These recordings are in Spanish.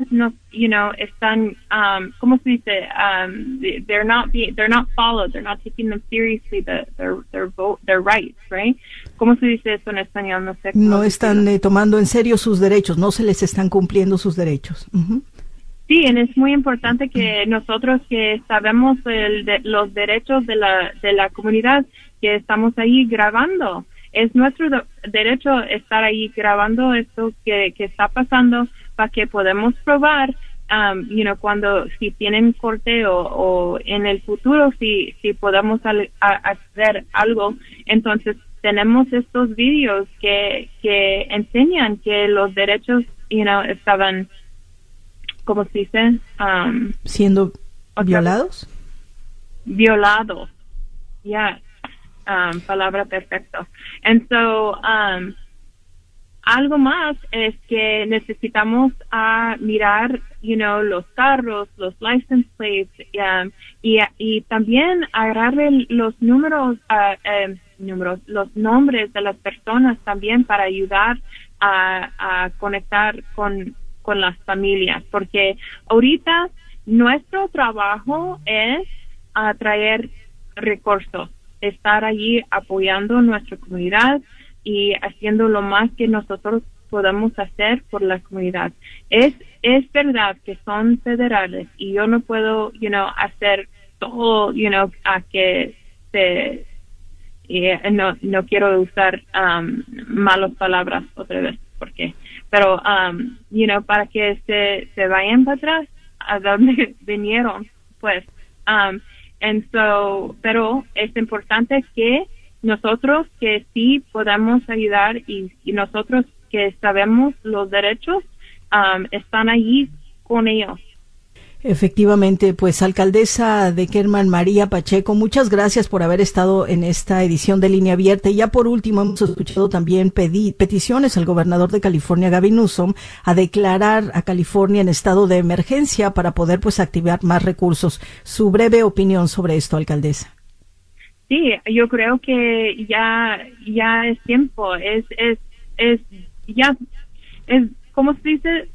no, están, ¿cómo se dice? They're not followed. They're not taking them seriously. Their rights, right? ¿Cómo se dice eso en español? No sé. No están tomando en serio sus derechos. No se les están cumpliendo sus derechos. Uh-huh. Sí, y es muy importante que nosotros que sabemos los derechos de la comunidad, que estamos ahí grabando. Es nuestro derecho estar ahí grabando esto que está pasando para que podamos probar, si tienen corte o en el futuro si podemos hacer algo. Entonces tenemos estos vídeos que enseñan que los derechos, estaban, ¿cómo se dice? Siendo violados. Violados. Yeah. Palabra perfecto. And so, algo más es que necesitamos mirar, los carros, los license plates, y también agarrarle los los nombres de las personas también para ayudar a conectar con las familias, porque ahorita nuestro trabajo es traer recursos, estar allí apoyando nuestra comunidad y haciendo lo más que nosotros podamos hacer por la comunidad. Es verdad que son federales y yo no puedo, hacer todo, a que no quiero usar malas palabras otra vez, pero para que se vayan para atrás a donde vinieron, pues, pero es importante que nosotros que sí podamos ayudar y nosotros que sabemos los derechos, están allí con ellos. Efectivamente, pues alcaldesa de Kerman, María Pacheco, muchas gracias por haber estado en esta edición de Línea Abierta. Y ya por último hemos escuchado también peticiones al gobernador de California, Gavin Newsom, a declarar a California en estado de emergencia para poder pues activar más recursos. Su breve opinión sobre esto, alcaldesa. Sí, yo creo que ya es tiempo, ¿cómo se dice?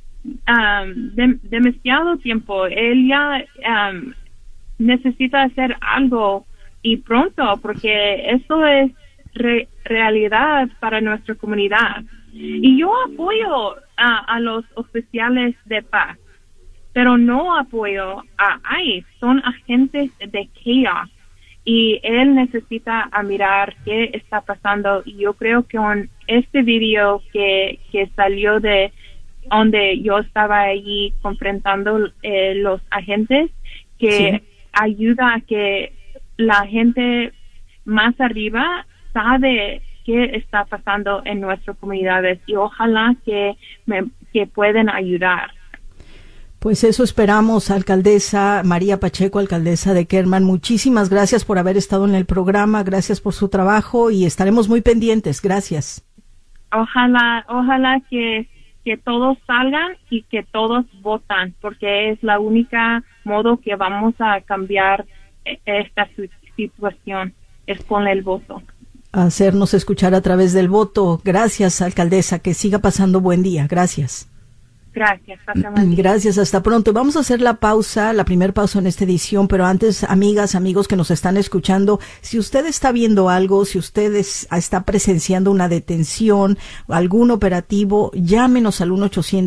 Demasiado tiempo. Él ya necesita hacer algo y pronto, porque esto es realidad para nuestra comunidad. Y yo apoyo a los oficiales de paz, pero no apoyo a ICE. Son agentes de chaos y él necesita mirar qué está pasando. Y yo creo que con este video que salió de donde yo estaba allí confrontando los agentes, que sí, ayuda a que la gente más arriba sabe qué está pasando en nuestras comunidades y ojalá que puedan ayudar. Pues eso esperamos, alcaldesa María Pacheco, alcaldesa de Kerman. Muchísimas gracias por haber estado en el programa, gracias por su trabajo y estaremos muy pendientes. Gracias. Ojalá que todos salgan y que todos votan, porque es la única modo que vamos a cambiar esta situación, es con el voto. Hacernos escuchar a través del voto. Gracias, alcaldesa, que siga pasando buen día. Gracias. Gracias, gracias, hasta pronto. Vamos a hacer la primera pausa en esta edición, pero antes, amigas, amigos que nos están escuchando, si usted está viendo algo, si usted está presenciando una detención, algún operativo, llámenos al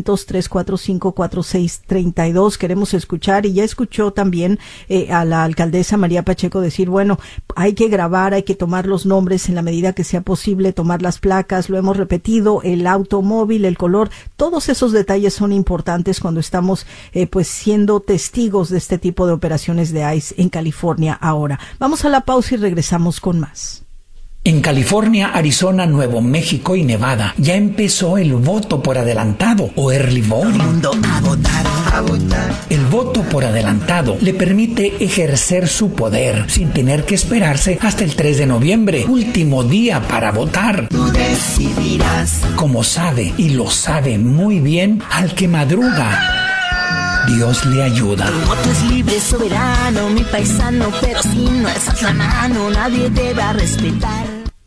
1-800-345-4632. Queremos escuchar, y ya escuchó también a la alcaldesa María Pacheco decir, bueno, hay que grabar, hay que tomar los nombres en la medida que sea posible, tomar las placas, lo hemos repetido, el automóvil, el color, todos esos detalles son importantes cuando estamos pues siendo testigos de este tipo de operaciones de ICE en California ahora. Vamos a la pausa y regresamos con más. En California, Arizona, Nuevo México y Nevada ya empezó el voto por adelantado o early voting. Todo el mundo a votar, a votar. El voto por adelantado le permite ejercer su poder sin tener que esperarse hasta el 3 de noviembre, último día para votar. Tú decidirás. Como sabe, y lo sabe muy bien, al que madruga, Dios le ayuda. Tu voto es libre, soberano, mi paisano, pero si no alzas la mano, nadie te va a respetar.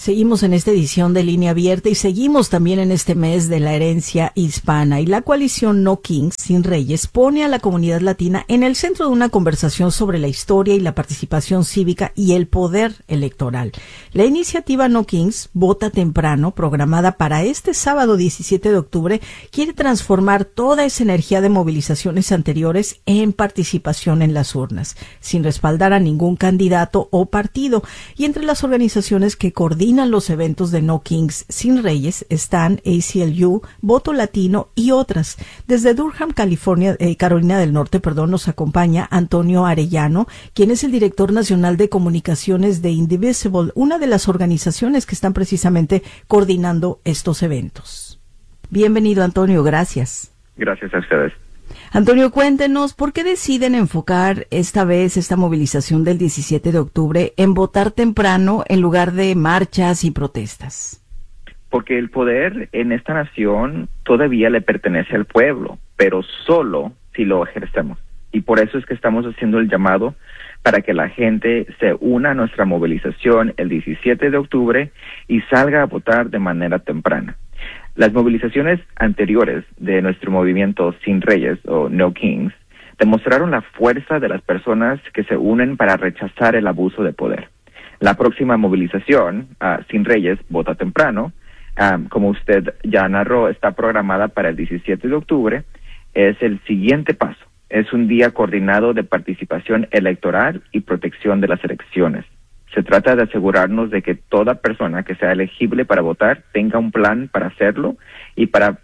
Seguimos en esta edición de Línea Abierta y seguimos también en este mes de la herencia hispana. Y la coalición No Kings, Sin Reyes, pone a la comunidad latina en el centro de una conversación sobre la historia y la participación cívica y el poder electoral. La iniciativa No Kings, Vota Temprano, programada para este sábado 17 de octubre, quiere transformar toda esa energía de movilizaciones anteriores en participación en las urnas, sin respaldar a ningún candidato o partido. Y entre las organizaciones que coordinan los eventos de No Kings Sin Reyes están ACLU, Voto Latino y otras. Desde Durham, Carolina del Norte, nos acompaña Antonio Arellano, quien es el director nacional de comunicaciones de Indivisible, una de las organizaciones que están precisamente coordinando estos eventos. Bienvenido, Antonio, gracias. Gracias a ustedes. Antonio, cuéntenos, ¿por qué deciden enfocar esta vez esta movilización del 17 de octubre en votar temprano en lugar de marchas y protestas? Porque el poder en esta nación todavía le pertenece al pueblo, pero solo si lo ejercemos. Y por eso es que estamos haciendo el llamado para que la gente se una a nuestra movilización el 17 de octubre y salga a votar de manera temprana. Las movilizaciones anteriores de nuestro movimiento Sin Reyes o No Kings demostraron la fuerza de las personas que se unen para rechazar el abuso de poder. La próxima movilización, Sin Reyes, Vota Temprano, como usted ya narró, está programada para el 17 de octubre, es el siguiente paso. Es un día coordinado de participación electoral y protección de las elecciones. Se trata de asegurarnos de que toda persona que sea elegible para votar tenga un plan para hacerlo y para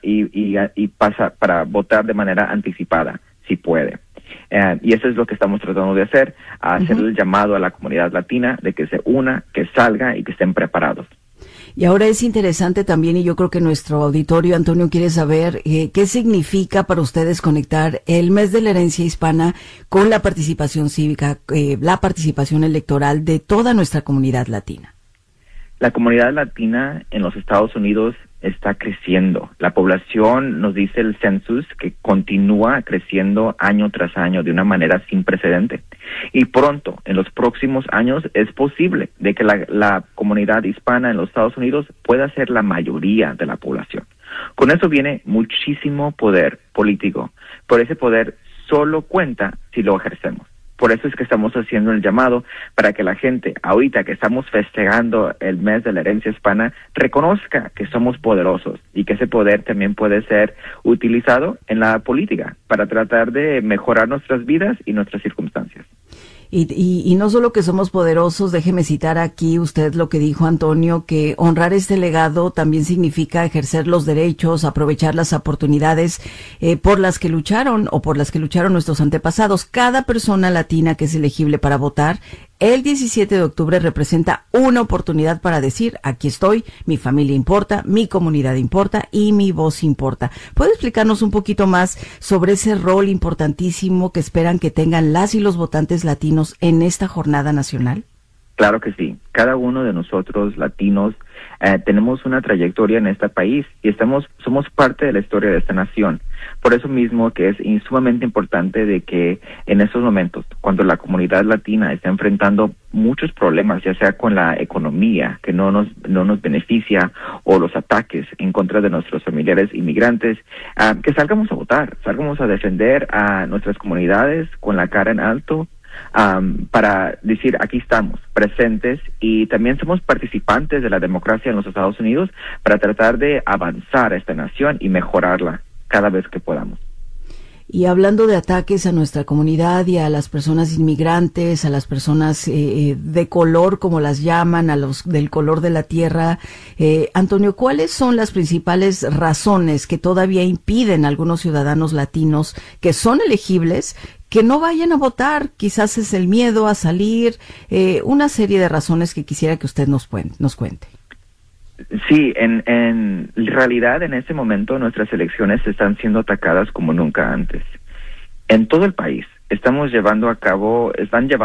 votar de manera anticipada, si puede. Y eso es lo que estamos tratando de hacer, hacer el llamado a la comunidad latina de que se una, que salga y que estén preparados. Y ahora es interesante también, y yo creo que nuestro auditorio, Antonio, quiere saber qué significa para ustedes conectar el mes de la herencia hispana con la participación cívica, la participación electoral de toda nuestra comunidad latina. La comunidad latina en los Estados Unidos está creciendo. La población, nos dice el census, que continúa creciendo año tras año de una manera sin precedente. Y pronto, en los próximos años, es posible de que la comunidad hispana en los Estados Unidos pueda ser la mayoría de la población. Con eso viene muchísimo poder político, pero ese poder solo cuenta si lo ejercemos. Por eso es que estamos haciendo el llamado para que la gente, ahorita que estamos festejando el mes de la herencia hispana, reconozca que somos poderosos y que ese poder también puede ser utilizado en la política para tratar de mejorar nuestras vidas y nuestras circunstancias. Y no solo que somos poderosos, déjeme citar aquí usted lo que dijo Antonio, que honrar este legado también significa ejercer los derechos, aprovechar las oportunidades por las que lucharon nuestros antepasados. Cada persona latina que es elegible para votar el 17 de octubre representa una oportunidad para decir, aquí estoy, mi familia importa, mi comunidad importa y mi voz importa. ¿Puede explicarnos un poquito más sobre ese rol importantísimo que esperan que tengan las y los votantes latinos en esta jornada nacional? Claro que sí. Cada uno de nosotros, latinos, tenemos una trayectoria en este país y somos parte de la historia de esta nación. Por eso mismo que es sumamente importante de que en estos momentos, cuando la comunidad latina está enfrentando muchos problemas, ya sea con la economía que no nos beneficia o los ataques en contra de nuestros familiares inmigrantes, que salgamos a votar, salgamos a defender a nuestras comunidades con la cara en alto, para decir aquí estamos presentes y también somos participantes de la democracia en los Estados Unidos para tratar de avanzar a esta nación y mejorarla cada vez que podamos. Y hablando de ataques a nuestra comunidad y a las personas inmigrantes, a las personas de color, como las llaman, a los del color de la tierra, Antonio, ¿cuáles son las principales razones que todavía impiden a algunos ciudadanos latinos que son elegibles que no vayan a votar? Quizás es el miedo a salir, una serie de razones que quisiera que usted nos cuente. Sí, en realidad en este momento nuestras elecciones están siendo atacadas como nunca antes. En todo el país están llevando a cabo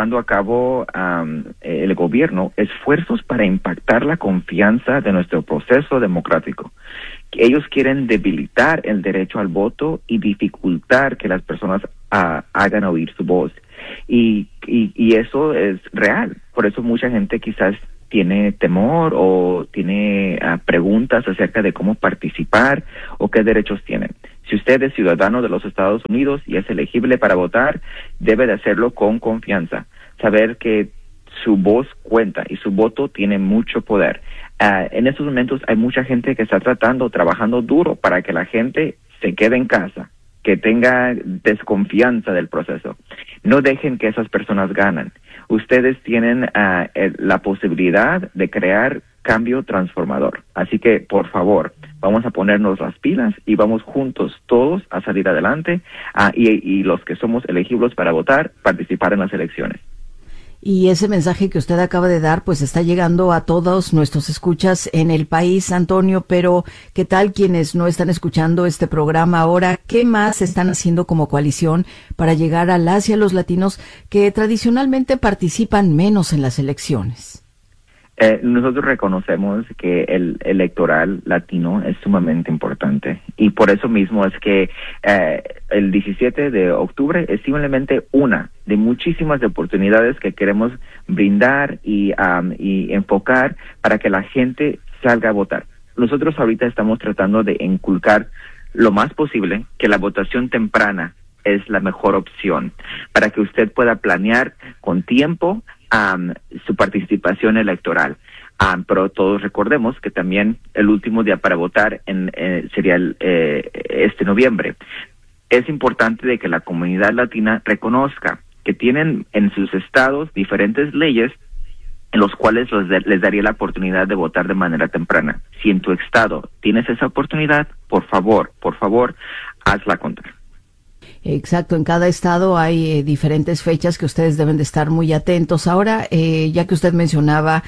el gobierno esfuerzos para impactar la confianza de nuestro proceso democrático. Ellos quieren debilitar el derecho al voto y dificultar que las personas hagan oír su voz. Y eso es real. Por eso mucha gente quizás tiene temor o tiene preguntas acerca de cómo participar o qué derechos tienen. Si usted es ciudadano de los Estados Unidos y es elegible para votar, debe de hacerlo con confianza. Saber que su voz cuenta y su voto tiene mucho poder. En estos momentos hay mucha gente que está trabajando duro para que la gente se quede en casa, que tenga desconfianza del proceso. No dejen que esas personas ganen. Ustedes tienen la posibilidad de crear cambio transformador. Así que, por favor, vamos a ponernos las pilas y vamos juntos todos a salir adelante y los que somos elegibles para votar, participar en las elecciones. Y ese mensaje que usted acaba de dar, pues está llegando a todos nuestros escuchas en el país, Antonio, pero ¿qué tal quienes no están escuchando este programa ahora? ¿Qué más están haciendo como coalición para llegar a las y a los latinos que tradicionalmente participan menos en las elecciones? Nosotros reconocemos que el electoral latino es sumamente importante y por eso mismo es que el 17 de octubre es simplemente una de muchísimas oportunidades que queremos brindar y enfocar para que la gente salga a votar. Nosotros ahorita estamos tratando de inculcar lo más posible que la votación temprana es la mejor opción para que usted pueda planear con tiempo su participación electoral. Pero todos recordemos que también el último día para votar sería este noviembre. Es importante de que la comunidad latina reconozca que tienen en sus estados diferentes leyes en los cuales les daría la oportunidad de votar de manera temprana. Si en tu estado tienes esa oportunidad, por favor, hazla contar. Exacto, en cada estado hay diferentes fechas que ustedes deben de estar muy atentos. Ahora, ya que usted mencionaba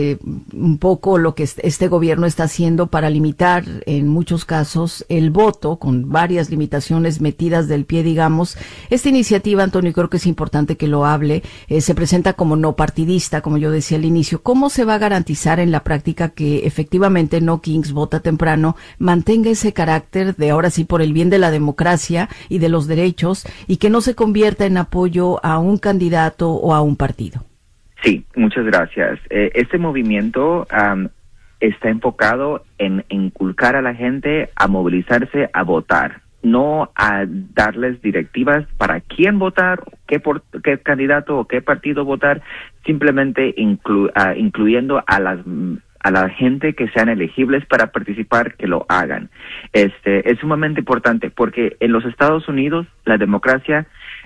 un poco lo que este gobierno está haciendo para limitar en muchos casos el voto, con varias limitaciones metidas del pie, digamos, esta iniciativa, Antonio, creo que es importante que lo hable, se presenta como no partidista, como yo decía al inicio. ¿Cómo se va a garantizar en la práctica que efectivamente No Kings Vota Temprano mantenga ese carácter de ahora sí por el bien de la democracia y de los derechos y que no se convierta en apoyo a un candidato o a un partido? Sí, muchas gracias. Este movimiento está enfocado en inculcar a la gente a movilizarse a votar, no a darles directivas para quién votar, qué candidato o qué partido votar, simplemente incluyendo a la gente que sean elegibles para participar, que lo hagan. Es sumamente importante porque en los Estados Unidos la democracia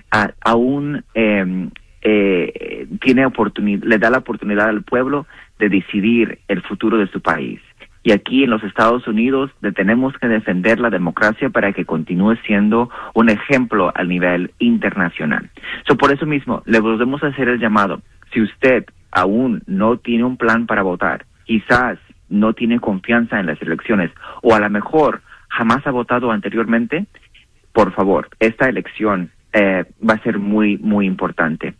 aún le da la oportunidad al pueblo de decidir el futuro de su país. Y aquí en los Estados Unidos tenemos que defender la democracia para que continúe siendo un ejemplo a nivel internacional. Por eso mismo, le volvemos a hacer el llamado. Si usted aún no tiene un plan para votar, quizás no tiene confianza en las elecciones o a lo mejor jamás ha votado anteriormente, por favor, esta elección va a ser muy, muy importante.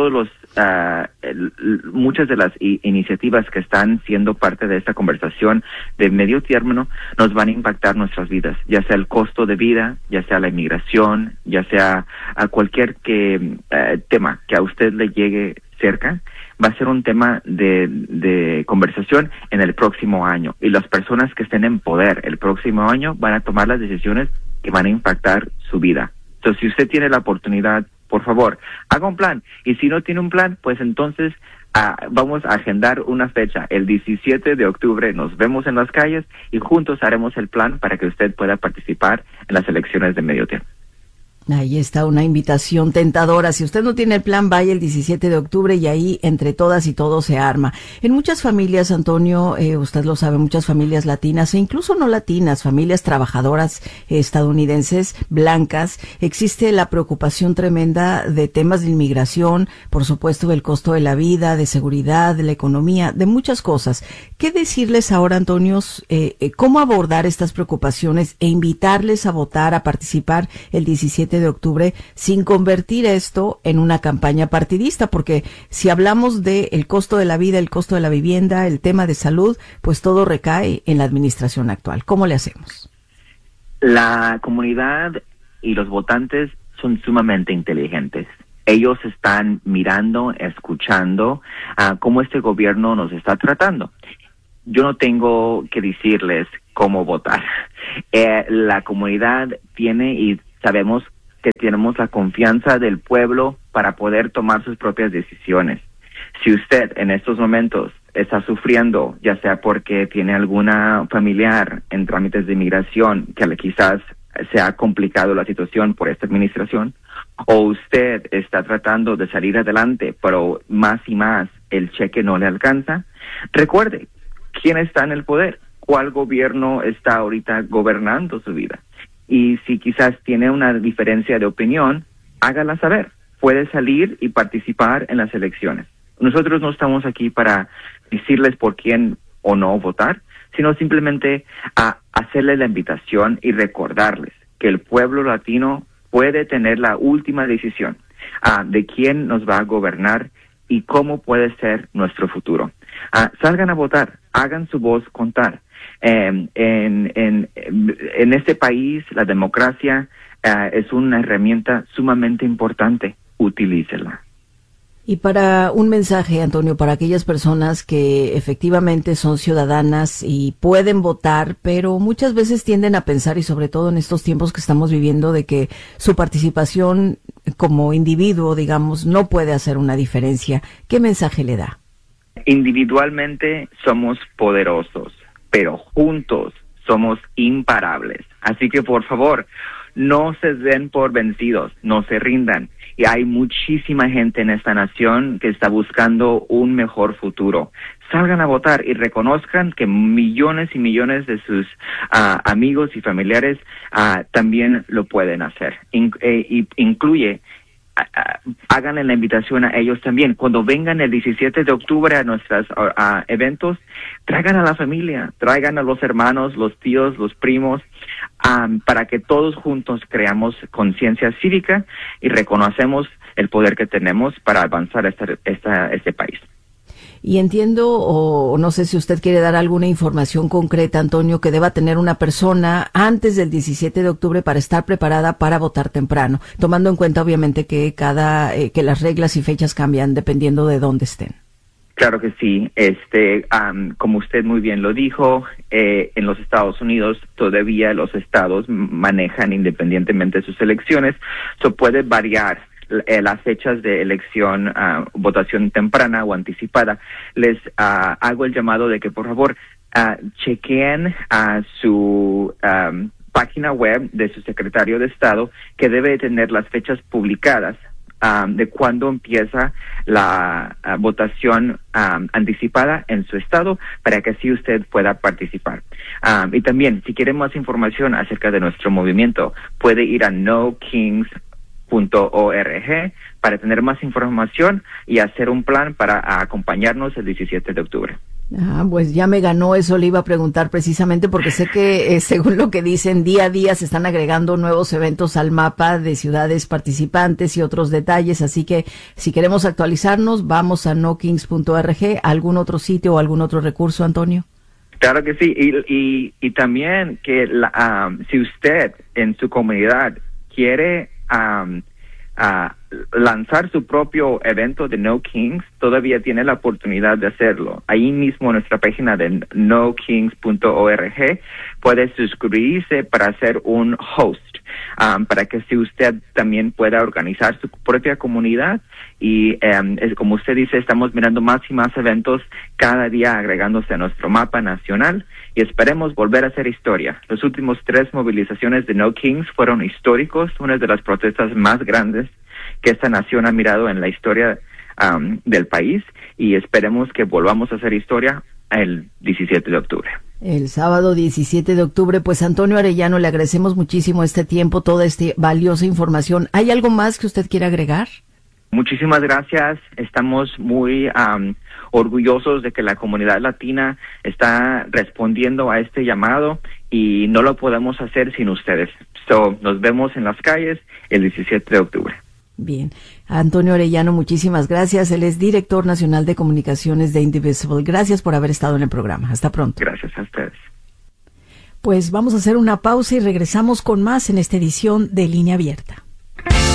Muchas de las iniciativas que están siendo parte de esta conversación de medio término nos van a impactar nuestras vidas, ya sea el costo de vida, ya sea la inmigración, ya sea cualquier tema que a usted le llegue cerca, va a ser un tema de conversación en el próximo año. Y las personas que estén en poder el próximo año van a tomar las decisiones que van a impactar su vida. Entonces, si usted tiene la oportunidad, por favor, haga un plan. Y si no tiene un plan, pues entonces vamos a agendar una fecha. El 17 de octubre nos vemos en las calles y juntos haremos el plan para que usted pueda participar en las elecciones de medio tiempo. Ahí está una invitación tentadora. Si usted no tiene el plan, vaya el 17 de octubre y ahí entre todas y todos se arma. En muchas familias, Antonio, usted lo sabe, muchas familias latinas e incluso no latinas, familias trabajadoras estadounidenses, blancas, existe la preocupación tremenda de temas de inmigración, por supuesto del costo de la vida, de seguridad, de la economía, de muchas cosas. ¿Qué decirles ahora, Antonio, cómo abordar estas preocupaciones e invitarles a votar, a participar el 17 de octubre sin convertir esto en una campaña partidista? Porque si hablamos de el costo de la vida, el costo de la vivienda, el tema de salud, pues todo recae en la administración actual. ¿Cómo le hacemos? La comunidad y los votantes son sumamente inteligentes Ellos están mirando, escuchando cómo este gobierno nos está tratando. Yo no tengo que decirles cómo votar. La comunidad tiene y sabemos que tenemos la confianza del pueblo para poder tomar sus propias decisiones. Si usted en estos momentos está sufriendo, ya sea porque tiene alguna familiar en trámites de inmigración que quizás se ha complicado la situación por esta administración, o usted está tratando de salir adelante, pero más y más el cheque no le alcanza, recuerde quién está en el poder, cuál gobierno está ahorita gobernando su vida. Y si quizás tiene una diferencia de opinión, hágala saber. Puede salir y participar en las elecciones. Nosotros no estamos aquí para decirles por quién o no votar, sino simplemente a hacerles la invitación y recordarles que el pueblo latino puede tener la última decisión de quién nos va a gobernar y cómo puede ser nuestro futuro. Salgan a votar, hagan su voz contar. En este país, la democracia es una herramienta sumamente importante. Utilícela. Y para un mensaje, Antonio, para aquellas personas que efectivamente son ciudadanas y pueden votar, pero muchas veces tienden a pensar, y sobre todo en estos tiempos que estamos viviendo, de que su participación como individuo, digamos, no puede hacer una diferencia. ¿Qué mensaje le da? Individualmente somos poderosos, pero juntos somos imparables. Así que, por favor, no se den por vencidos, no se rindan. Y hay muchísima gente en esta nación que está buscando un mejor futuro. Salgan a votar y reconozcan que millones y millones de sus amigos y familiares también lo pueden hacer. Incluye, háganle la invitación a ellos también. Cuando vengan el 17 de octubre a nuestros eventos, traigan a la familia, traigan a los hermanos, los tíos, los primos, para que todos juntos creamos conciencia cívica y reconocemos el poder que tenemos para avanzar este país. Y entiendo, o no sé si usted quiere dar alguna información concreta, Antonio, que deba tener una persona antes del 17 de octubre para estar preparada para votar temprano, tomando en cuenta obviamente que que las reglas y fechas cambian dependiendo de dónde estén. Claro que sí. Como usted muy bien lo dijo, en los Estados Unidos todavía los estados manejan independientemente sus elecciones, puede variar las fechas de elección, votación temprana o anticipada. Les hago el llamado de que por favor chequeen su página web de su secretario de Estado, que debe tener las fechas publicadas de cuándo empieza la votación anticipada en su estado, para que así usted pueda participar. Y también, si quiere más información acerca de nuestro movimiento, puede ir a NoKings.org para tener más información y hacer un plan para acompañarnos el 17 de octubre. Pues ya me ganó, eso le iba a preguntar precisamente, porque sé que según lo que dicen, día a día se están agregando nuevos eventos al mapa de ciudades participantes y otros detalles, así que si queremos actualizarnos, vamos a nokings.org. ¿Algún otro sitio o algún otro recurso, Antonio? Claro que sí, y también que si usted en su comunidad quiere lanzar su propio evento de No Kings, todavía tiene la oportunidad de hacerlo. Ahí mismo en nuestra página de nokings.org puede suscribirse para ser un host, para que si usted también pueda organizar su propia comunidad. Y como usted dice, estamos mirando más y más eventos cada día agregándose a nuestro mapa nacional, y esperemos volver a hacer historia. Los últimos 3 movilizaciones de No Kings fueron históricos, una de las protestas más grandes que esta nación ha mirado en la historia del país, y esperemos que volvamos a hacer historia el 17 de octubre. El sábado 17 de octubre, pues Antonio Arellano, le agradecemos muchísimo este tiempo, toda esta valiosa información. ¿Hay algo más que usted quiera agregar? Muchísimas gracias. Estamos muy orgullosos de que la comunidad latina está respondiendo a este llamado, y no lo podemos hacer sin ustedes. Nos vemos en las calles el 17 de octubre. Bien. Antonio Arellano, muchísimas gracias. Él es director nacional de comunicaciones de Indivisible. Gracias por haber estado en el programa. Hasta pronto. Gracias a ustedes. Pues vamos a hacer una pausa y regresamos con más en esta edición de Línea Abierta.